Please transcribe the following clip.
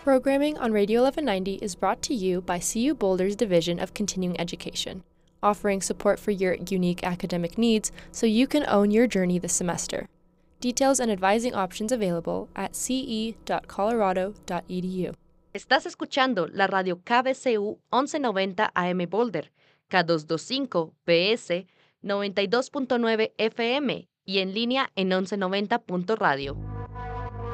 Programming on Radio 1190 is brought to you by CU Boulder's Division of Continuing Education, offering support for your unique academic needs so you can own your journey this semester. Details and advising options available at ce.colorado.edu. Estás escuchando la radio KBCU 1190 AM Boulder, K225 PS 92.9 FM y en línea en 1190.radio.